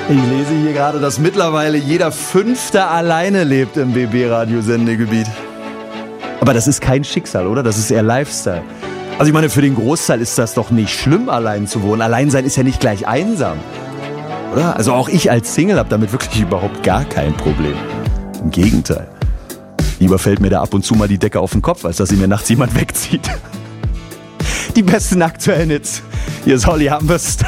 Ich lese hier gerade, dass mittlerweile jeder Fünfte alleine lebt im BB-Radio-Sendegebiet. Aber das ist kein Schicksal, oder? Das ist eher Lifestyle. Also ich meine, für den Großteil ist das doch nicht schlimm, allein zu wohnen. Allein sein ist ja nicht gleich einsam, oder? Also auch ich als Single habe damit wirklich überhaupt gar kein Problem. Im Gegenteil. Lieber fällt mir da ab und zu mal die Decke auf den Kopf, als dass sie mir nachts jemand wegzieht. Die besten aktuellen Hits. Hier ist Holly Humberstone.